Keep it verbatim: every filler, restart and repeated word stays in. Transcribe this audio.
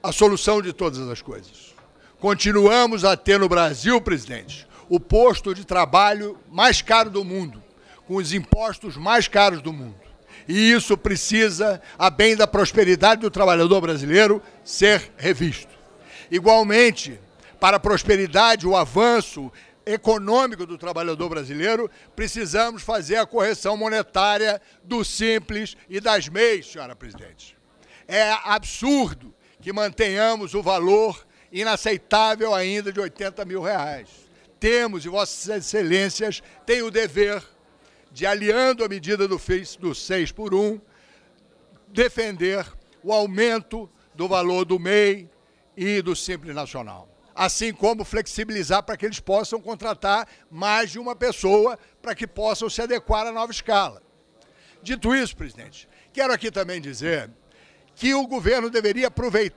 a solução de todas as coisas. Continuamos a ter no Brasil, presidente, o posto de trabalho mais caro do mundo, com os impostos mais caros do mundo. E isso precisa, a bem da prosperidade do trabalhador brasileiro, ser revisto. Igualmente, para a prosperidade, o avanço econômico do trabalhador brasileiro, precisamos fazer a correção monetária do Simples e das M E Is, senhora presidente. É absurdo que mantenhamos o valor inaceitável ainda de oitenta mil reais. Temos, e vossas excelências têm o dever de, aliando a medida do seis por um, defender o aumento do valor do M E I e do Simples Nacional. Assim como flexibilizar para que eles possam contratar mais de uma pessoa para que possam se adequar à nova escala. Dito isso, presidente, quero aqui também dizer que o governo deveria aproveitar